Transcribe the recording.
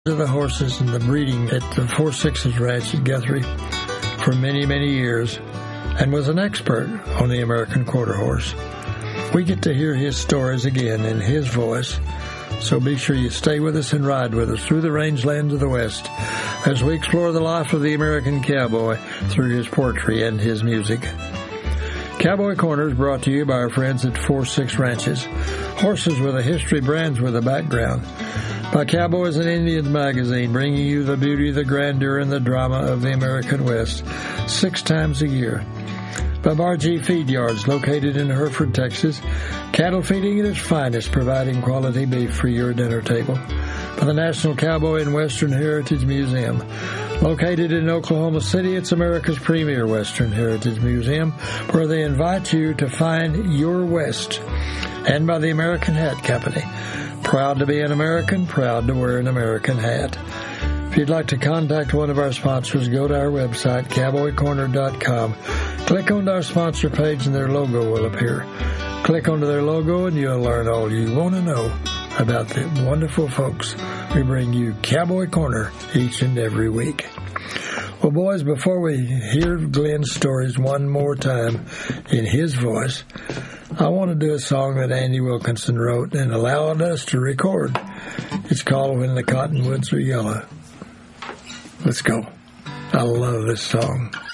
of the horses and the breeding at the 4-6's ranch at Guthrie for many, many years and was an expert on the American Quarter Horse. We get to hear his stories again in his voice, so be sure you stay with us and ride with us through the rangelands of the West as we explore the life of the American cowboy through his poetry and his music. Cowboy Corner is brought to you by our friends at 4-6 Ranches, horses with a history, brands with a background. By Cowboys and Indians magazine, bringing you the beauty, the grandeur, and the drama of the American West 6 times a year. By Bar G Feed Yards, located in Hereford, Texas, cattle feeding at its finest, providing quality beef for your dinner table. By the National Cowboy and Western Heritage Museum, located in Oklahoma City, it's America's premier Western Heritage Museum, where they invite you to find your West. And by the American Hat Company, proud to be an American, proud to wear an American hat. If you'd like to contact one of our sponsors, go to our website, cowboycorner.com. Click on our sponsor page and their logo will appear. Click onto their logo and you'll learn all you want to know about the wonderful folks we bring you Cowboy Corner each and every week. Well, boys, before we hear Glenn's stories one more time in his voice, I want to do a song that Andy Wilkinson wrote and allowed us to record. It's called When the Cottonwoods Are Yellow. Let's go. I love this song.